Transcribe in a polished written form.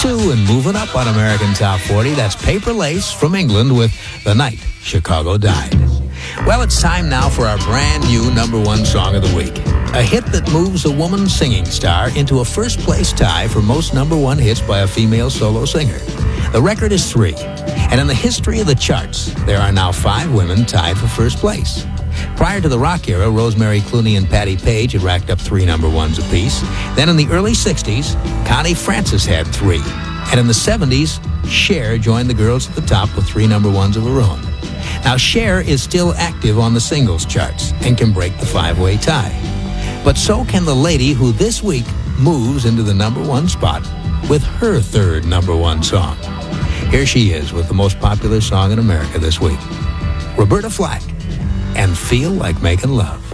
2 and moving up on American Top 40. That's Paper Lace from England with The Night Chicago Died. Well, it's time now for our brand new number one song of the week. A hit that moves a woman singing star into a first-place tie for most number one hits by a female solo singer. The record is 3, and in the history of the charts, there are now 5 women tied for first place. Prior to the rock era, Rosemary Clooney and Patti Page had racked up 3 number ones apiece. Then in the early 60s, Connie Francis had 3. And in the 70s, Cher joined the girls at the top with 3 number ones of her own. Now, Cher is still active on the singles charts and can break the 5-way tie. But so can the lady who this week moves into the number one spot with her 3rd number one song. Here she is with the most popular song in America this week, Roberta Flack, and Feel Like Making Love.